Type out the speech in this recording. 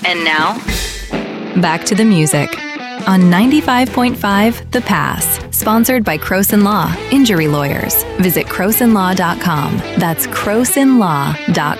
And now, back to the music on 95.5 The Pass. Sponsored by Croson Law, Injury Lawyers. Visit CrosonLaw.com. That's CrosonLaw.com.